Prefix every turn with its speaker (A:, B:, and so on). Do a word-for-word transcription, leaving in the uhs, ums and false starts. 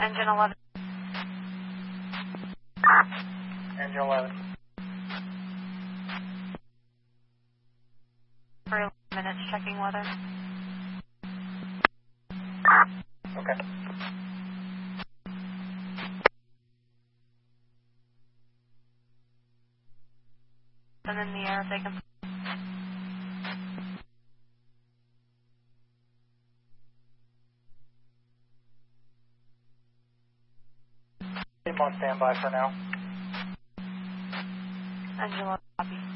A: Engine eleven.
B: Engine eleven.
A: For eleven minutes, checking weather.
B: Okay.
A: And in the air if they can.
B: Keep on standby for now.
A: Engine eleven, copy.